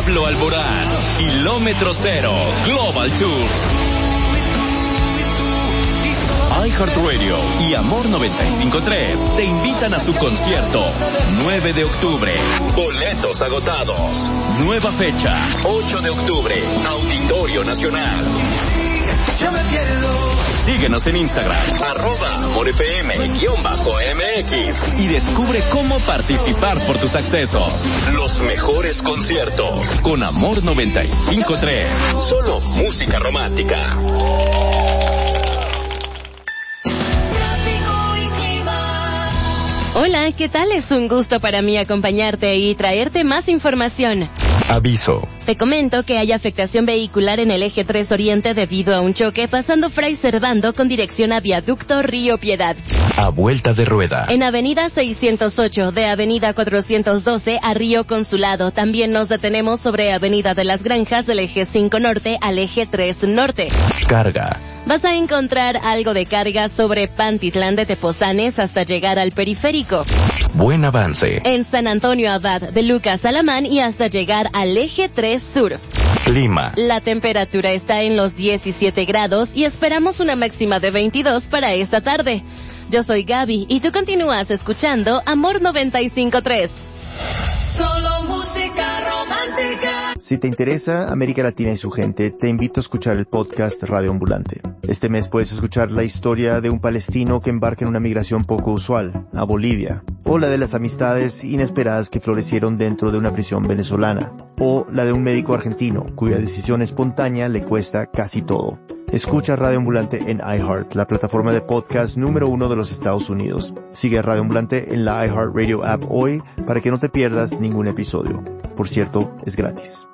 Pablo Alborán, Kilómetro Cero, Global Tour. iHeartRadio y Amor 95.3 te invitan a su concierto 9 de octubre. Boletos agotados. Nueva fecha, 8 de octubre, Auditorio Nacional. Síguenos en Instagram, @AmorFM_MX y descubre cómo participar por tus accesos. Los mejores conciertos con Amor 95.3. Solo música romántica. Hola, ¿qué tal? Es un gusto para mí acompañarte y traerte más información. Aviso. Te comento que hay afectación vehicular en el eje 3 Oriente debido a un choque pasando Fray Servando con dirección a Viaducto Río Piedad. A vuelta de rueda. En Avenida 608 de Avenida 412 a Río Consulado. También nos detenemos sobre Avenida de las Granjas del eje 5 Norte al eje 3 Norte. Carga. Vas a encontrar algo de carga sobre Pantitlán de Tepozanes hasta llegar al periférico. Buen avance. En San Antonio Abad de Lucas Alamán y hasta llegar al eje 3 Sur. Clima. La temperatura está en los 17 grados y esperamos una máxima de 22 para esta tarde. Yo soy Gaby y tú continúas escuchando Amor 95.3. Solo música romántica. Si te interesa América Latina y su gente, te invito a escuchar el podcast Radio Ambulante. Este mes puedes escuchar la historia de un palestino que embarca en una migración poco usual, a Bolivia, o la de las amistades inesperadas que florecieron dentro de una prisión venezolana, o la de un médico argentino cuya decisión espontánea le cuesta casi todo. Escucha Radio Ambulante en iHeart, la plataforma de podcast número 1 de los Estados Unidos. Sigue a Radio Ambulante en la iHeartRadio app hoy para que no te pierdas ningún episodio. Por cierto, es gratis.